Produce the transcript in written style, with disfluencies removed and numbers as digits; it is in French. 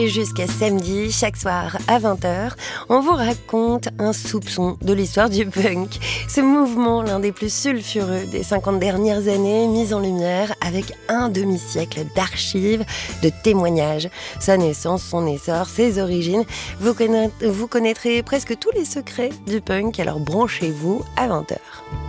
Et jusqu'à samedi, chaque soir à 20h, on vous raconte un soupçon de l'histoire du punk. Ce mouvement, l'un des plus sulfureux des 50 dernières années, mis en lumière avec un demi-siècle d'archives, de témoignages. Sa naissance, son essor, ses origines. Vous connaîtrez presque tous les secrets du punk, alors branchez-vous à 20h.